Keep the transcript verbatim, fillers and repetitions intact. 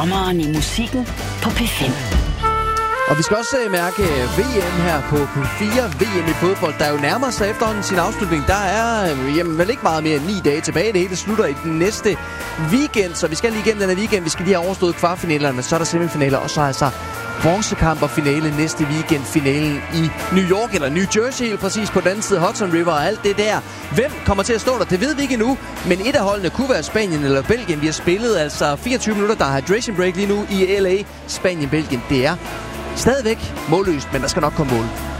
Sommeren i musikken på P fem. Og vi skal også mærke V M her på P fire. V M i fodbold, der jo nærmer sig efterhånden sin afslutning. Der er jamen, vel ikke meget mere end ni dage tilbage. Det hele slutter i den næste weekend, så vi skal lige igennem den her weekend. Vi skal lige have overstået kvartfinalerne, så er der semifinaler, og så er altså bronzekamp og finale næste weekend. Finalen i New York, eller New Jersey, helt præcis på den anden side Hudson River og alt det der. Hvem kommer til at stå der? Det ved vi ikke endnu, men et af holdene kunne være Spanien eller Belgien. Vi har spillet altså fireogtyve minutter, der har hydration break lige nu i L A. Spanien-Belgien, det er stadigvæk målløst, men der skal nok komme mål.